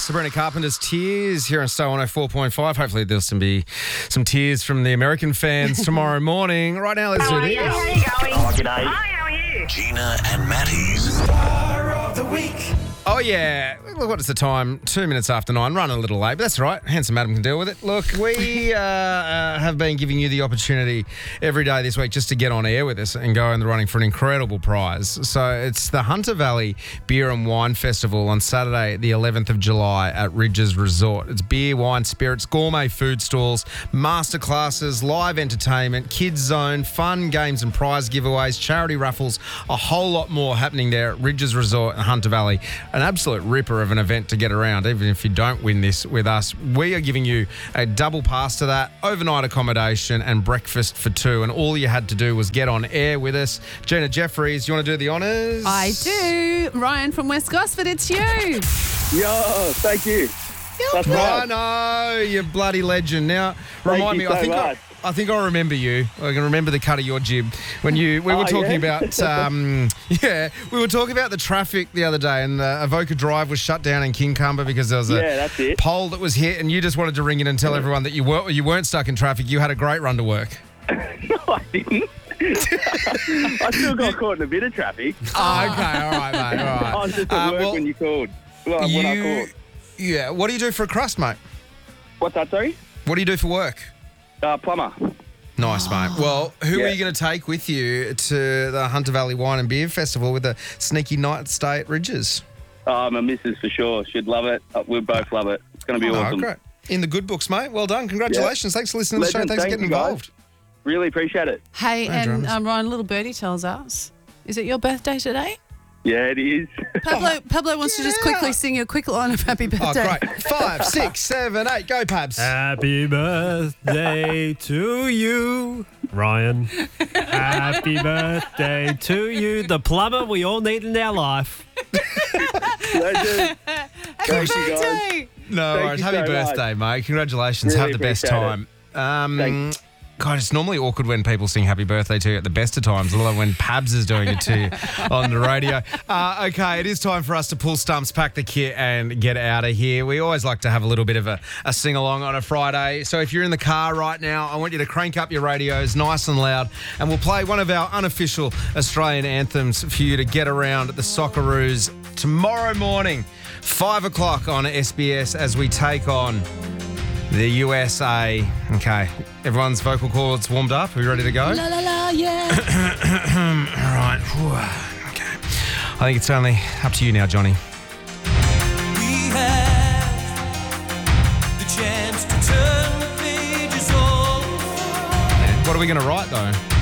Sabrina Carpenter's Tears here on Star 104.5. Hopefully there's be some tears from the American fans tomorrow morning. Right now, let's do this. How are you going? Oh, g'day. Hi, how are you? Gina and Matty's Star of the Week. Oh, yeah. Look, what is the time? 2 minutes after 9. Running a little late, but that's all right. Handsome Adam can deal with it. Look, we have been giving you the opportunity every day this week just to get on air with us and go in the running for an incredible prize. So it's the Hunter Valley Beer and Wine Festival on Saturday, the 11th of July at Ridges Resort. It's beer, wine, spirits, gourmet food stalls, masterclasses, live entertainment, kids zone, fun games and prize giveaways, charity raffles, a whole lot more happening there at Ridges Resort in Hunter Valley. An absolute ripper of an event to get around, even if you don't win this with us. We are giving you a double pass to that, overnight accommodation and breakfast for two, and all you had to do was get on air with us. Gina Jeffries, you want to do the honours? I do. Ryan from West Gosford, it's you. Yo, thank you. That's I right. know, you bloody legend. Now, Thank remind you me, so much. I think I remember you. I can remember the cut of your jib when we were talking yeah? about, we were talking about the traffic the other day, and Avoca Drive was shut down in Kincumber because there was that's a it. pole that was hit, and you just wanted to ring in and tell everyone that you weren't stuck in traffic. You had a great run to work. No, I didn't. I still got caught in a bit of traffic. Oh, okay, all right, mate, all right. I was just at work when you called. Well, when I called. Yeah, what do you do for a crust, mate? What's that, sorry? What do you do for work? Plumber. Nice, mate. Well, who are Yeah. you going to take with you to the Hunter Valley Wine and Beer Festival with a sneaky night stay at Ridges? My missus for sure. She'd love it. We'll both love it. It's going to be awesome. Great. In the good books, mate. Well done. Congratulations. Thanks for listening to the show. Legend. Thanks for Thank getting you, guys. involved. Really appreciate it. Hey, No and dramas. Ryan, little birdie tells us, is it your birthday today? Yeah, it is. Pablo wants to just quickly sing you a quick line of happy Oh, birthday. great. 5, 6, 7, 8. Go, Pabs. Happy birthday to you, Ryan. Happy birthday to you, the plumber we all need in our life. Legend. Happy Thank you, guys. birthday. No Thank worries. you Happy so birthday, mate. Congratulations. Really Have the best appreciate time. Thanks. God, it's normally awkward when people sing happy birthday to you at the best of times, although when Pabs is doing it to you on the radio. Okay, it is time for us to pull stumps, pack the kit and get out of here. We always like to have a little bit of a sing-along on a Friday. So if you're in the car right now, I want you to crank up your radios nice and loud, and we'll play one of our unofficial Australian anthems for you to get around at the Socceroos tomorrow morning, 5 o'clock on SBS as we take on the USA. Okay, everyone's vocal cords warmed up. Are we ready to go? La la la, yeah. All right. Whew. Okay. I think it's only up to you now, Johnny. We have the chance to turn the pages over. What are we going to write, though?